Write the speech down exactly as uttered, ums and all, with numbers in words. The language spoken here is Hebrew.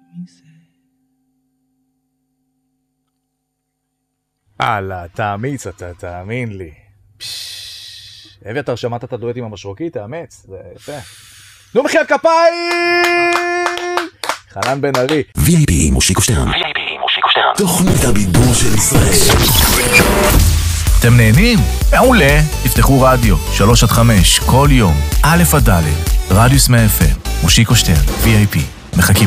הלאה, תאמיץ אתה, תאמין לי. אביתר, שמעת את הדואט עם המשרוקית? תאמץ, זה יפה. תנו מחיאת כפיים! חנן בן ארי. וי איי פי מושיקו שטרן. וי איי פי מושיקו שטרן. תוכנית הבידור של ישראל. אתם נהנים? מעולה. תפתחו רדיו, שלוש עד חמש, כל יום, א' עד ד', רדיוס מאה אף אם, מושיקו שטרן, וי איי פי. מחכים